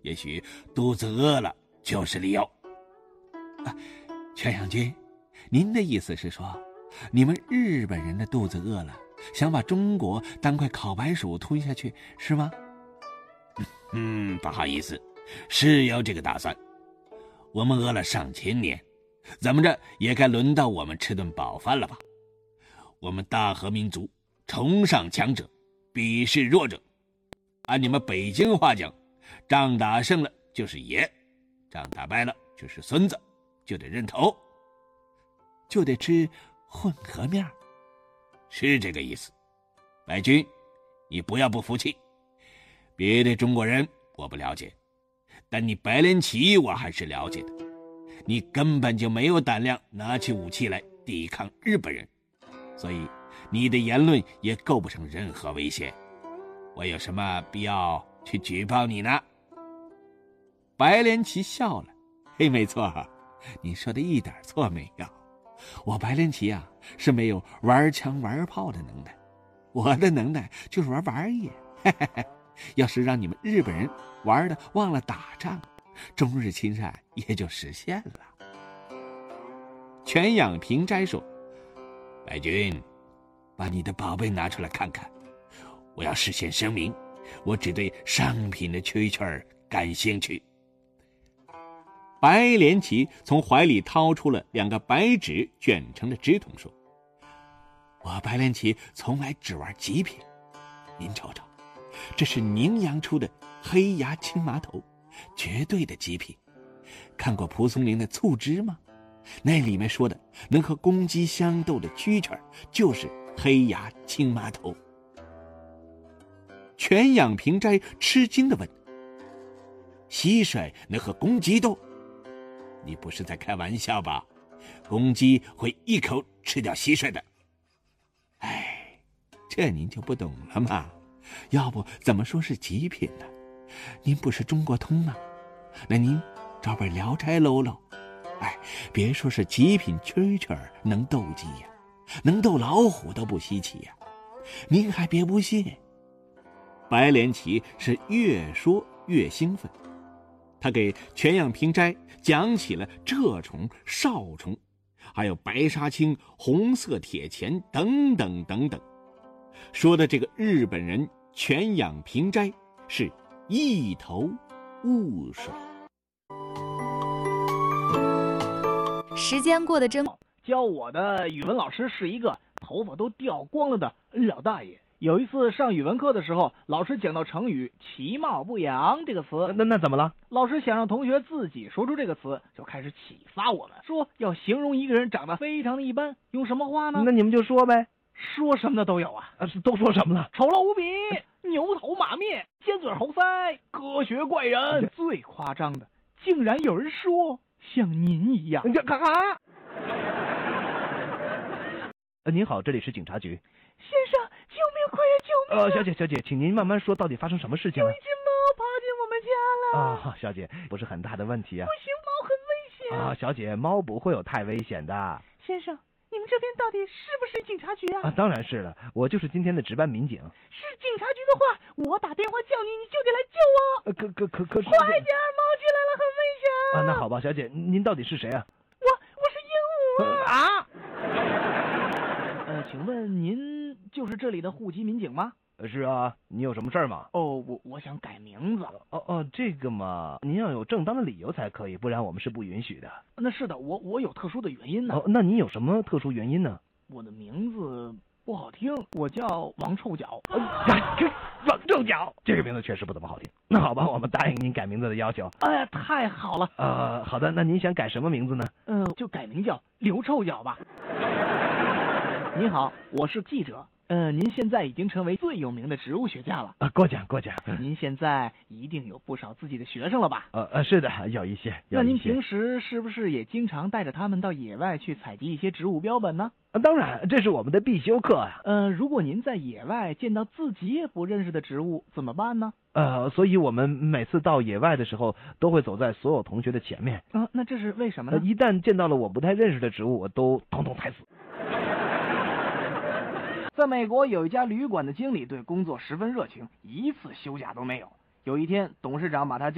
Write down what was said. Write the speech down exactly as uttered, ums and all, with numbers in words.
也许肚子饿了就是理由。 啊，全阳君，您的意思是说，你们日本人的肚子饿了，想把中国当块烤白薯吞下去，是吗？ 嗯，不好意思，是有这个打算。我们饿了上千年，怎么着也该轮到我们吃顿饱饭了吧？我们大和民族崇尚强者，鄙视弱者。按你们北京话讲，仗打胜了就是爷，仗打败了就是孙子，就得认头， 就得吃混合面， 是这个意思。白军，你不要不服气。别的中国人我不了解，但你白莲旗我还是了解的。你根本就没有胆量拿起武器来抵抗日本人，所以你的言论也构不成任何危险。我有什么必要去举报你呢？ 白莲旗笑了，嘿，没错，你说的一点错没有。我白莲旗啊，是没有玩枪玩炮的能耐，我的能耐就是玩玩意。嘿嘿嘿，要是让你们日本人玩的忘了打仗，中日亲善也就实现了。 全养平斋说：“白军，把你的宝贝拿出来看看。我要事先声明，我只对商品的蛐蛐儿感兴趣。” 白莲旗从怀里掏出了两个白纸卷成的纸筒，说：“我白莲旗从来只玩极品，您瞅瞅，这是宁阳出的黑牙青麻头，绝对的极品。看过蒲松龄的醋汁吗？那里面说的能和公鸡相斗的蛐蛐儿，就是黑牙青麻头。”全养平斋吃惊地问：“蟋蟀能和公鸡斗？ 你不是在开玩笑吧？公鸡会一口吃掉蟋蟀的。” 哎，这您就不懂了嘛。要不怎么说是极品呢？您不是中国通吗？那您找本《聊斋》搂搂。哎，别说是极品蛐蛐儿能斗鸡呀，能斗老虎都不稀奇呀。您还别不信。白莲旗是越说越兴奋，他给全养平斋讲起了蛰虫、少虫，还有白沙青、红色铁钱等等等等，说的这个日本人全养平斋是一头雾水。 时间过得真快， 教我的语文老师是一个头发都掉光了的老大爷。有一次上语文课的时候，老师讲到成语其貌不扬这个词， 那那怎么了？ 老师想让同学自己说出这个词，就开始启发我们，说要形容一个人长得非常的一般，用什么话呢？ 那你们就说呗。 说什么的都有啊。 啊，都说什么了？ 丑陋无比，牛头马面，尖嘴猴腮，科学怪人。最夸张的，竟然有人说像您一样。 这干啥？呃，您好，这里是警察局。 先生，救命！快来救命！ 呃，小姐，小姐，请您慢慢说，到底发生什么事情了？ 有一只猫爬进我们家了。 啊，好，小姐，不是很大的问题啊。 不行，猫很危险。 啊，小姐，猫不会有太危险的。 先生，你们这边到底是不是警察局啊？ 啊，当然是了，我就是今天的值班民警。 是警察局的话，我打电话叫你，你就得来救我。 呃，可可可可是。 快点，猫进来了，很危险。 啊，那好吧，小姐，您到底是谁啊？ 我我是鹦鹉啊。啊呃，请问您就是这里的户籍民警吗？ 是啊，你有什么事儿吗？ 哦，我我想改名字。 哦哦，这个嘛，您要有正当的理由才可以，不然我们是不允许的。 那是的，我我有特殊的原因呢。 哦，那你有什么特殊原因呢？ 我的名字不好听，我叫王臭脚。 这王臭脚，这个名字确实不怎么好听。那好吧，我们答应您改名字的要求。 哎呀，太好了。 呃，好的，那您想改什么名字呢？ 嗯、呃，就改名叫刘臭脚吧。您好，我是记者。呃，您现在已经成为最有名的植物学家了啊！过奖过奖。 您现在一定有不少自己的学生了吧？ 呃呃，是的，有一些。有一些。 那您平时是不是也经常带着他们到野外去采集一些植物标本呢？ 啊，当然，这是我们的必修课啊。 呃，如果您在野外见到自己也不认识的植物，怎么办呢？ 呃，所以我们每次到野外的时候，都会走在所有同学的前面。 啊，那这是为什么呢？ 呃，一旦见到了我不太认识的植物，我都统统踩死。 在美国，有一家旅馆的经理对工作十分热情，一次休假都没有。有一天，董事长把他叫